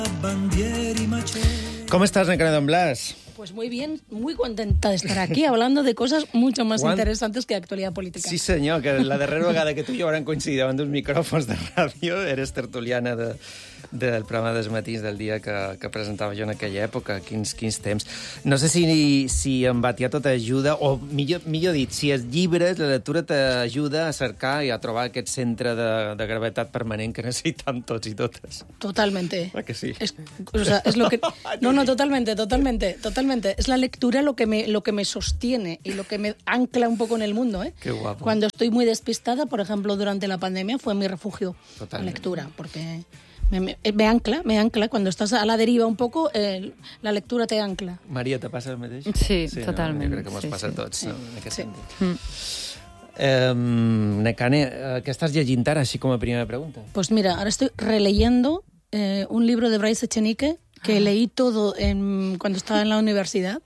¿Cómo estás, Nekane Don Blas? Pues muy bien, muy contenta de estar aquí hablando de cosas mucho más interesantes que actualidad política. Sí, senyor, que la darrera vegada que tu i jo vam coincidir davant d'uns micròfons de ràdio eres tertuliana del programa dels matins del dia que presentava jo en aquella època. Quins temps. No sé si en Batià tot ajuda, o millor dit, si els llibres, la lectura t'ajuda a cercar i a trobar aquest centre de gravetat permanent que necessitam tots i totes. Totalmente. ¿A que sí? Es lo que... No, totalmente. Es la lectura lo que me sostiene y lo que me ancla un poco en el mundo, ¿eh? Qué guapo. Cuando estoy muy despistada, por ejemplo, durante la pandemia, fue mi refugio. Totalmente. La lectura, porque me ancla. Cuando estás a la deriva un poco, la lectura te ancla. Maria, te passa el mateix? Sí, totalment. No? Jo crec que mos passa a tots, no? En aquest sentit. Nekane, què estàs llegint ara, així com a primera pregunta? Pues mira, ahora estoy releyendo un libro de Bryce Echenique que leí todo cuando estaba en la universidad.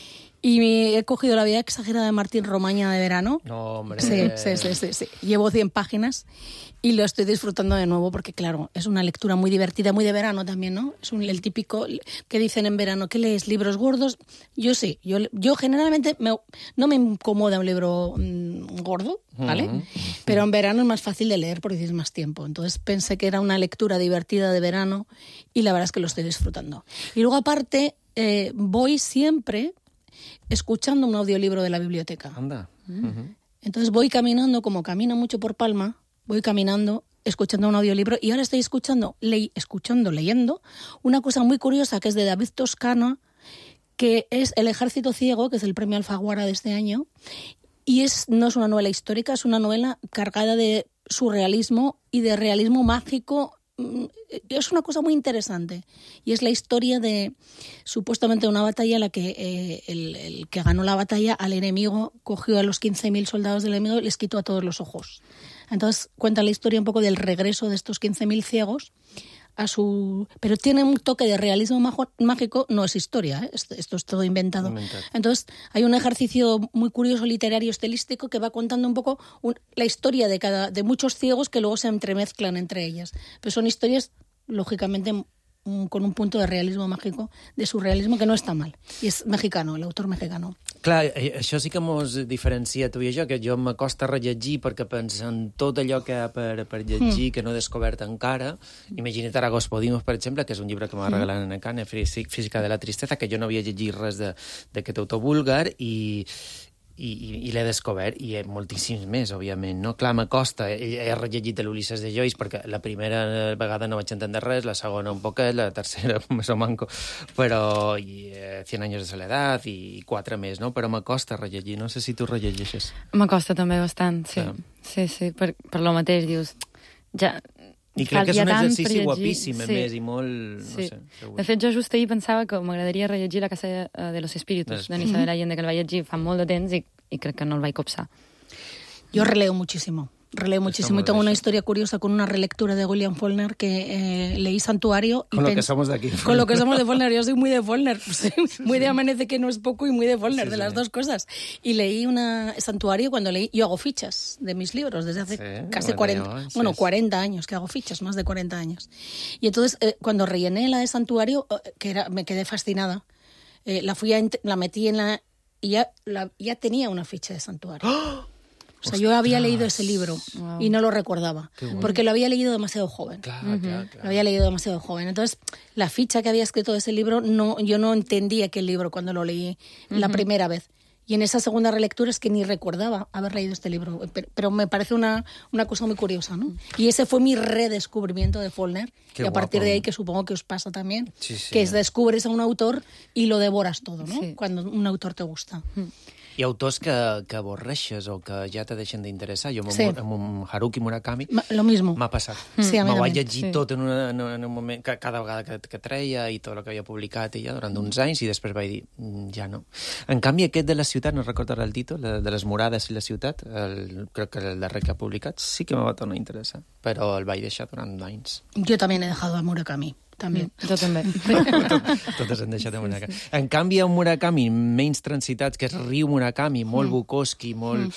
Y he cogido La vida exagerada de Martín Romaña de verano. No, hombre. Sí. Llevo 100 páginas y lo estoy disfrutando de nuevo porque, claro, es una lectura muy divertida, muy de verano también, ¿no? Es el típico que dicen en verano, ¿qué lees? ¿Libros gordos? Yo sí. Yo generalmente no me incomoda un libro gordo, ¿vale? Pero en verano es más fácil de leer porque tienes más tiempo. Entonces pensé que era una lectura divertida de verano y la verdad es que lo estoy disfrutando. Y luego, aparte, voy siempre escuchando un audiolibro de la biblioteca. Anda. Entonces voy caminando, como camino mucho por Palma, voy caminando, escuchando un audiolibro, y ahora estoy leyendo una cosa muy curiosa que es de David Toscano, que es El ejército ciego, que es el premio Alfaguara de este año, y no es una novela histórica, es una novela cargada de surrealismo y de realismo mágico. Es una cosa muy interesante y es la historia de supuestamente una batalla en la que el que ganó la batalla al enemigo cogió a los 15.000 soldados del enemigo y les quitó a todos los ojos. Entonces cuenta la historia un poco del regreso de estos 15.000 ciegos pero tiene un toque de realismo mágico, no es historia, ¿eh? Esto es todo inventado. Entonces hay un ejercicio muy curioso literario estilístico que va contando un poco la historia de muchos ciegos que luego se entremezclan entre ellas. Pero son historias, lógicamente, con un punto de realismo mágico, de surrealismo, que no está mal. I és mexicano, l'autor mexicano. Clar, això sí que mos diferencia tu i jo, que jo m'acosta a rellegir perquè penso en tot allò que hi ha per llegir, que no he descobert encara. Imagina't ara Gospodimos, per exemple, que és un llibre que m'ha regalat en Nekane, Física de la tristeza, que jo no havia llegit res d'aquest autor búlgar i l'he descobert, i moltíssims més, òbviament, no? Clar, m'acosta. He rellegit l'Ulisses de Joyce perquè la primera vegada no vaig entendre res, la segona un poquet, la tercera més o manco, però 100 anys de soledat i 4 més, no? Però m'acosta rellegir. No sé si tu rellegeixes. M'acosta també bastant, sí. Sí, per lo mateix, dius... Ja... I crec que és un exercici guapíssim, a més, i molt... No sé, segur. De fet, jo just ahir pensava que m'agradaria rellegir La casa de los espíritus, de Isabel Allende, que el vaig llegir fa molt de temps i crec que no el vaig copsar. Yo releo muchísimo y tengo una historia curiosa con una relectura de William Faulkner que leí Santuario. Con lo que somos de aquí. Con lo que somos de Faulkner. Yo soy muy de Faulkner, muy de Amanece que no es poco y muy de Faulkner, de las dos cosas. Y leí Santuario cuando leí... Yo hago fichas de mis libros desde hace casi 40 años que hago fichas, más de 40 años. Y entonces, cuando rellené la de Santuario, me quedé fascinada. La metí en la... Y ya tenía una ficha de Santuario. ¡Oh! O sea, yo había leído ese libro y no lo recordaba, porque lo había leído demasiado joven. Claro. Lo había leído demasiado joven. Entonces, la ficha que había escrito de ese libro, yo no entendía aquel libro cuando lo leí la primera vez. Y en esa segunda relectura es que ni recordaba haber leído este libro. Pero me parece una cosa muy curiosa, ¿no? Y ese fue mi redescubrimiento de Faulkner. Qué y a partir guapo. de ahí, que supongo que os pasa también, Sí. que descubres a un autor y lo devoras todo, ¿no? Sí. Cuando un autor te gusta. Hi ha autors que avorreixes o que ja te deixen d'interessar. Jo amb Haruki Murakami Lo mismo. m'ha passat. Sí, a mi M'ho vaig també. llegir tot en un moment, cada vegada que treia i tot el que havia publicat ella durant uns anys, i després vaig dir, ja no. En canvi, aquest de la ciutat, no recordo ara el títol, de les murades i la ciutat, crec que el darrer que ha publicat, sí que me va tornar a interessar, però el vaig deixar durant anys. Yo también he dejado a Murakami. també. Jo també. Totes han deixat de Murakami. En canvi, hi ha un Murakami menys transitat, que és Riu Murakami, molt Bukowski, molt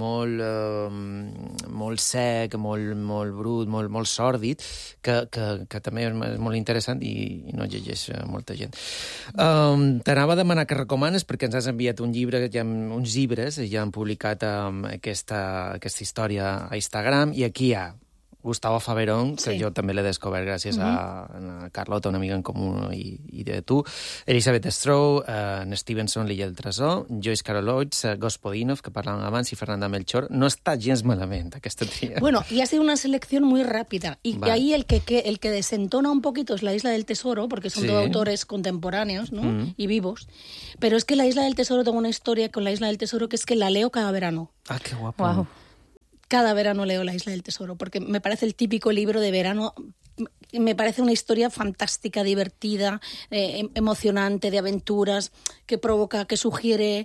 sec, molt brut, molt sòrdid, que també és molt interessant i no llegeix molta gent. T'anava a demanar que recomanes, perquè ens has enviat uns llibres, ja han publicat aquesta història a Instagram, i aquí hi ha Gustavo Faverón, que jo també l'he descobert gràcies a Carlota, una amiga en comú, i de tu, Elisabeth Strout, Stevenson, L'illa del tresor, Joyce Carol Oates, Gospodinov, que parlàvem abans, i Fernanda Melchor. No està gens malament, aquesta tria. Bueno, y ha sido una selección muy rápida. Y ahí el que desentona un poquito es La Isla del Tesoro, porque son dos autores contemporáneos, ¿no? Y vivos. Pero es que La Isla del Tesoro, tengo una historia con La Isla del Tesoro que es que la leo cada verano. Ah, qué guapo. Wow. Cada verano leo La Isla del Tesoro, porque me parece el típico libro de verano. Me parece una historia fantástica, divertida, emocionante, de aventuras, que provoca, que sugiere...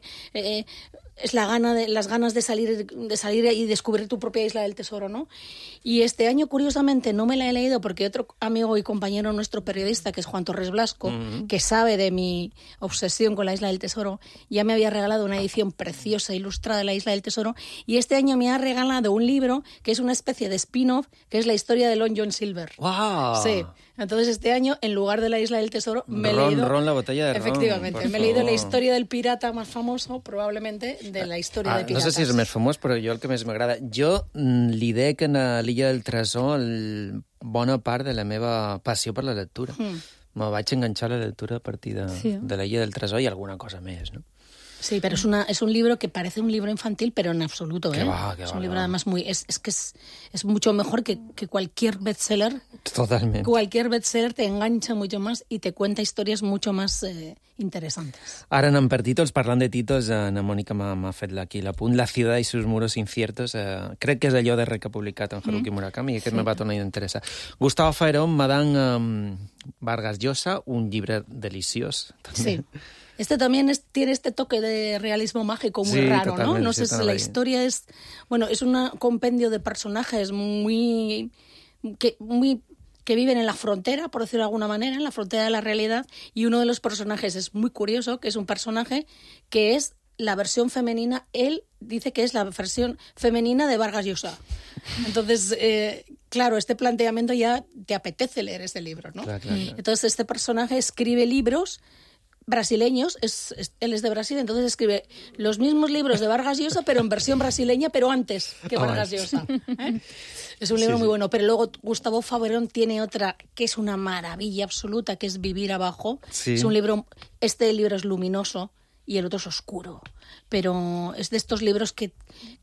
es las ganas de salir y descubrir tu propia Isla del Tesoro, ¿no? Y este año, curiosamente, no me la he leído porque otro amigo y compañero nuestro periodista, que es Juan Torres Blasco, que sabe de mi obsesión con la Isla del Tesoro, ya me había regalado una edición preciosa, ilustrada de la Isla del Tesoro, y este año me ha regalado un libro que es una especie de spin-off, que es la historia de Long John Silver. ¡Wow! Sí. Entonces este año, en lugar de la Isla del Tesoro, me he leído... Ron, la botella de ron. Efectivamente, me he leído la historia del pirata más famoso, probablemente, de la historia de piratas. No sé si és més famós, però jo el que més m'agrada... Jo li dec a l'illa del tresor bona part de la meva passió per la lectura. Me vaig enganxar a la lectura a partir de l'illa del tresor i alguna cosa més, no? Sí, pero es un libro que parece un libro infantil, pero en absoluto, ¿eh? Es un libro además muy... Es mucho mejor que cualquier bestseller. Totalment. Cualquier bestseller te engancha mucho más y te cuenta historias mucho más interesantes. Ara anem per títols. Parlant de títols, na Mònica m'ha fet aquí l'apunt. La ciudad y sus muros inciertos. Crec que és allò darrer que ha publicat en Haruki Murakami, i aquest me va tornar a interessar. Gustavo Faverón, Madame Vargas Llosa, un llibre deliciós. També. Sí. Este también tiene este toque de realismo mágico muy raro, ¿no? No sé si la historia es... Bueno, es un compendio de personajes que viven en la frontera, por decirlo de alguna manera, en la frontera de la realidad, y uno de los personajes es muy curioso, que es un personaje que es la versión femenina, él dice que es la versión femenina de Vargas Llosa. Entonces, claro, este planteamiento ya te apetece leer este libro, ¿no? Claro. Entonces, este personaje escribe libros brasileños, él es de Brasil, entonces escribe los mismos libros de Vargas Llosa, pero en versión brasileña, pero antes que Vargas Llosa. Es un libro muy bueno, pero luego Gustavo Faverón tiene otra que es una maravilla absoluta, que es Vivir abajo. Sí. Es un libro, este libro es luminoso y el otro es oscuro, pero es de estos libros que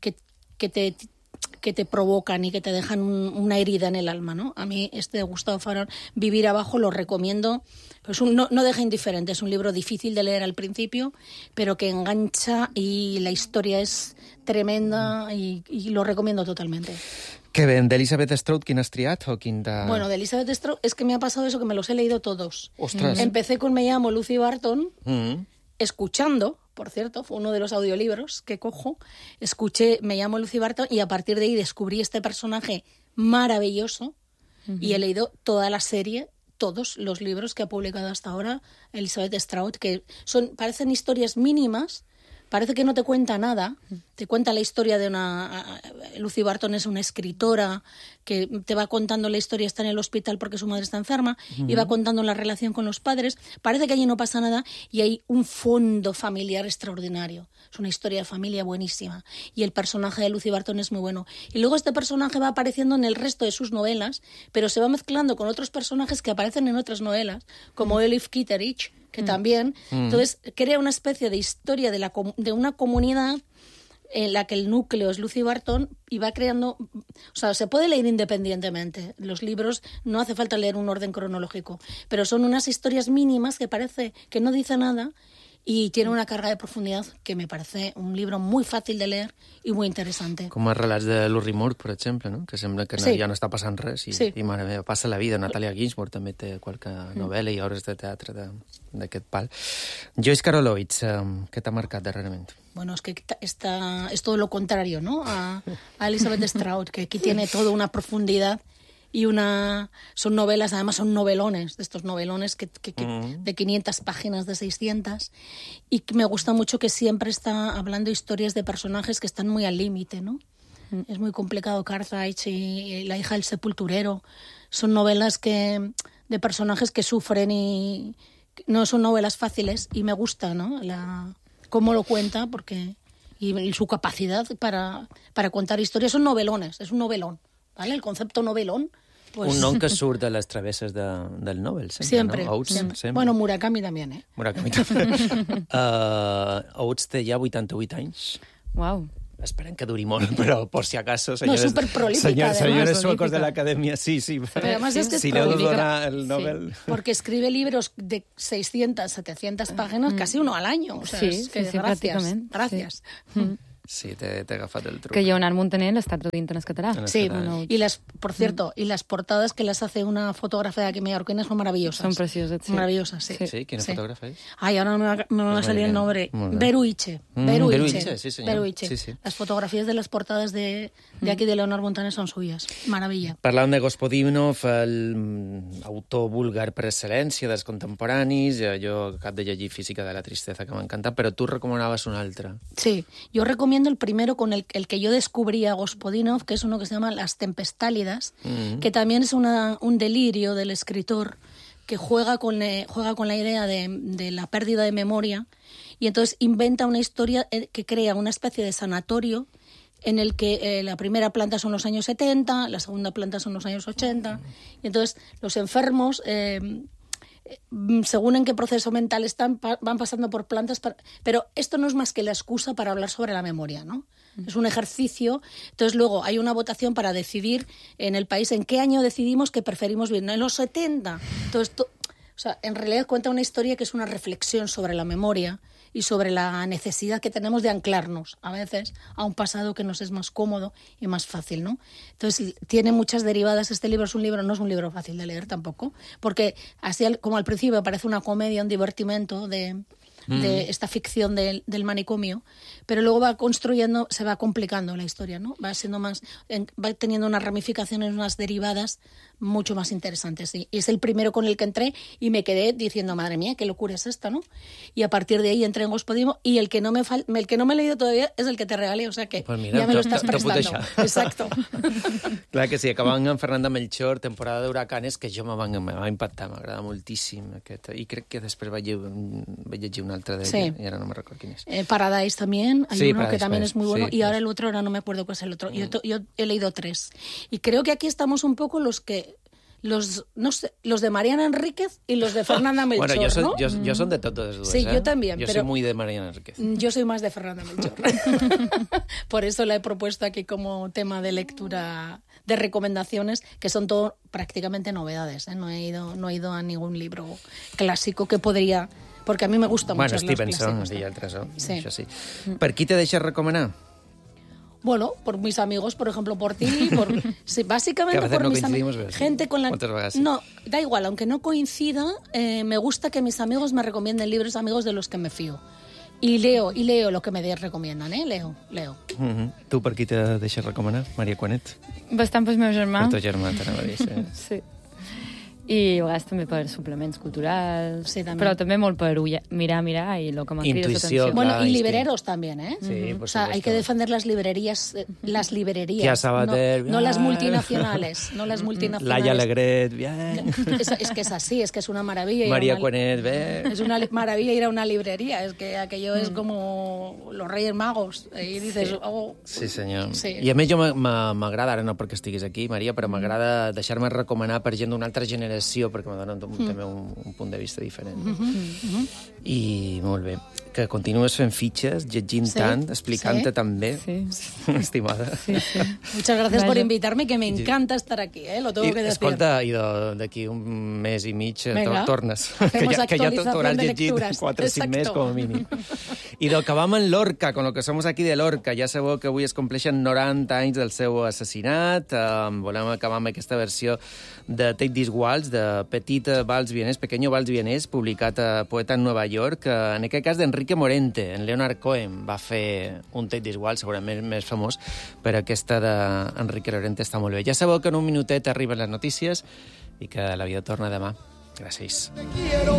te provocan y que te dejan una herida en el alma, ¿no? A mí este de Gustavo Faverón, Vivir abajo, lo recomiendo. Pues no deja indiferente, es un libro difícil de leer al principio, pero que engancha y la historia es tremenda y lo recomiendo totalmente. Que bé, d'Elisabeth Strout, quin has triat? O quin de... Bueno, de Elisabeth Strout es que me ha pasado eso, que me los he leído todos. ¡Ostras! Empecé con Me llamo Lucy Barton, escuchando, por cierto, fue uno de los audiolibros que cojo, escuché Me llamo Lucy Barton y a partir de ahí descubrí este personaje maravilloso y he leído toda la serie, todos los libros que ha publicado hasta ahora Elisabeth Strout, que parecen historias mínimas, parece que no te cuenta nada, te cuenta la historia de Lucy Barton es una escritora que te va contando la historia, está en el hospital porque su madre está enferma, y va contando la relación con los padres, parece que allí no pasa nada y hay un fondo familiar extraordinario. Es una historia de familia buenísima y el personaje de Lucy Barton es muy bueno. Y luego este personaje va apareciendo en el resto de sus novelas, pero se va mezclando con otros personajes que aparecen en otras novelas, como Elif Kitteridge, que también. Entonces crea una especie de historia de una comunidad en la que el núcleo es Lucy Barton y va creando... O sea, se puede leer independientemente. Los libros no hace falta leer un orden cronológico, pero son unas historias mínimas que parece que no dice nada y tiene una carga de profundidad que me parece un libro muy fàcil de leer i muy interessant. Com els relats de Lurrie Moore, per exemple, no? Que sembla que ja no està passant res i mare meva, passa la vida. Natalia Ginsburg també té qualque novel·la i obres de teatre d'aquest pal. Joyce Carol Oates, què t'ha marcat darrerament? Bueno, es que es todo lo contrario, ¿no? A Elizabeth Strout, que aquí tiene toda una profundidad y son novelas, además son novelones, de estos novelones de 500 páginas, de 600, y me gusta mucho que siempre está hablando historias de personajes que están muy al límite, ¿no? Es muy complicado. Cartwright y La hija del sepulturero son novelas de personajes que sufren y no son novelas fáciles, y me gusta, ¿no? Cómo lo cuenta, y su capacidad para contar historias. Son novelones, es un novelón, ¿vale? El concepto novelón. Pues... Un nom que surt de les travesses del Nobel, sempre, no? Oates, sempre. Bueno, Murakami també, eh? Murakami també. Oates té ja 88 anys. Uau. Esperem que duri molt, pero por si acaso, señores, no, súper prolífica, señores suecos de la academia, sí. Pero además es que si le doy el Nobel... Sí, porque escribe libros de 600, 700 páginas, casi uno al año. O sea, sí, es que sí, gracias. Sí. Sí, t'he agafat el truc. Que Lleonard Montaner l'està traduint en català. Sí, y por cierto, y las portadas que las hace una fotógrafa de aquí mallorquina son maravillosas. Son preciosas, sí. Maravillosas, sí. Sí, ¿quién fotógrafa es? Ay, ahora me va a salir el nombre. Beruiche. Sí, señor. Beruiche. Sí. Las fotografías de las portadas de aquí de Leonard Montaner son suyas. Maravilla. Parlant de Gospodinov, l'autor búlgar per excel·lència dels contemporanis, jo acabo de llegir Física de la tristeza, que m'ha encantat, però tu recomanaves un altre. Sí, yo recomiendo el primero con el que yo descubrí a Gospodinov, que es uno que se llama Las Tempestálidas, que también es un delirio del escritor que juega con la idea de la pérdida de memoria, y entonces inventa una historia que crea una especie de sanatorio en el que la primera planta son los años 70, la segunda planta son los años 80, y entonces los enfermos... según en qué proceso mental están, van pasando por plantas, pero esto no es más que la excusa para hablar sobre la memoria, ¿no? Es un ejercicio. Entonces luego hay una votación para decidir en el país en qué año decidimos que preferimos vivir, ¿no? En los 70. Entonces, en realidad cuenta una historia que es una reflexión sobre la memoria y sobre la necesidad que tenemos de anclarnos a veces a un pasado que nos es más cómodo y más fácil, ¿no? Entonces tiene muchas derivadas. Este libro no es un libro fácil de leer tampoco, porque así como al principio parece una comedia, un divertimento de esta ficción del manicomio, pero luego se va complicando la historia, ¿no? Va teniendo unas ramificaciones, unas derivadas mucho más interesantes. Y es el primero con el que entré y me quedé diciendo, madre mía, qué locura es esta, ¿no? Y a partir de ahí entré en Gospodinov, y el que no me he leído todavía es el que te regalé, o sea que pues mira, ya me lo estás prestando. Exacto. Clar que sí, acabant amb Fernanda Melchor, temporada d'huracanes, que jo me va impactar, m'agrada moltíssim aquest, i crec que després vaig llegir un altre d'ella, sí. Y ahora no me recuerdo quién es. Paradise también, hay uno Paradise, que también es muy bueno, sí, y ahora el otro, ahora no me acuerdo cuál es el otro. Yo he leído 3. Y creo que aquí estamos un poco los de Mariana Enríquez y los de Fernanda Melchor, bueno, yo ¿no? Yo son de todos los Sí, yo también. Yo soy muy de Mariana Enríquez. Yo soy más de Fernanda Melchor. Por eso la he propuesto aquí como tema de lectura, de recomendaciones, que son todo prácticamente novedades, ¿eh? No he ido a ningún libro clásico que podría... Porque a mí me gusta mucho los clásicos. I altres, sí. Això sí. Per qui te deixes recomanar? Bueno, por mis amigos, por ejemplo, por ti, sí, básicamente por mis amigos. Gente con la... No, da igual, aunque no coincida, me gusta que mis amigos me recomienden libros, amigos de los que me fío. Y leo lo que me recomiendan, leo. Tu per qui te deixes recomanar, Maria Quanet? Bastant pel meu germà. Per teu germà, t'anava a dir, sí. Sí. I a vegades també per suplements culturals, sí, però també molt per mirar y lo que me crida Intuició, atención. Bueno, y libreros también, ¿eh? Sí, por o sea, hay que defender las librerías, Tía Sabater, no las multinacionales, Laia Alegret, bien. Es que es así, es que es una maravilla. María Cuenet, bien. Es una maravilla ir a una librería, es que aquello es como los Reyes Magos, y dices, sí. Oh... Sí, senyor. Sí. I a més, jo m'agrada, ara no perquè estiguis aquí, Maria, però m'agrada deixar-me recomanar per gent d'una altra generació, perquè me dona també un punt de vista diferent. I molt bé. Que continues fent fitxes, llegint tant, explicant-te també, estimada. Sí. Muchas gracias por invitarme, que me encanta estar aquí, lo tengo que decir. Escolta, i d'aquí un mes i mig tornes. Que ja t'hauràs llegit 4 o 5 mesos com a mínim. I acabam en Lorca, con lo que somos aquí de Lorca. Ja sabeu que avui es compleixen 90 anys del seu assassinat. Volem acabar amb aquesta versió de Take This Waltz, de Petit Vals Vienès, Pequeño Vals Vienès, publicat a Poeta en Nova York, en aquest cas d'Enric Enrique Morente, en Leonard Cohen, va fer un Take This Waltz, segurament més famós, però aquesta d'Enrique Morente està molt bé. Ja sabeu que en un minutet arriben les notícies i que la vida torna demà. Gràcies.